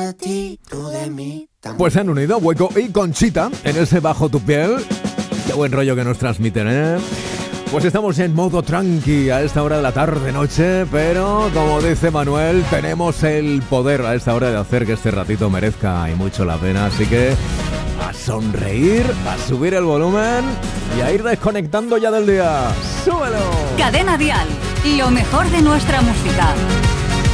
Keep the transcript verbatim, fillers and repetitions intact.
de ti, tú de mí. Pues se han unido Hueco y Conchita en ese Bajo tu piel. Qué buen rollo que nos transmiten, ¿eh? Pues estamos en modo tranqui a esta hora de la tarde-noche, pero como dice Manuel, tenemos el poder a esta hora de hacer que este ratito merezca y mucho la pena. Así que a sonreír, a subir el volumen y a ir desconectando ya del día. ¡Súbelo! Cadena Dial, lo mejor de nuestra música.